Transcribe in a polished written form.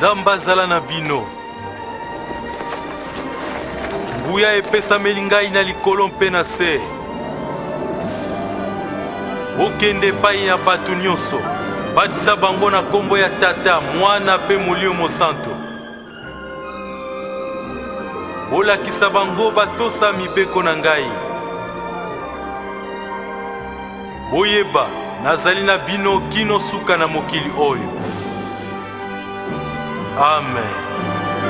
Nzambe azala na bino. Nguya epesameli ngai na likolo mpe na se. Bokende epai na bato nyonso, batisa bango na kombo ya Tata, Mwana mpe Molimo Mosantu. Bolakisa bango batosa mibeko na ngai. Boyeba, nazali na bino kino suka na mokili oyo. Amen.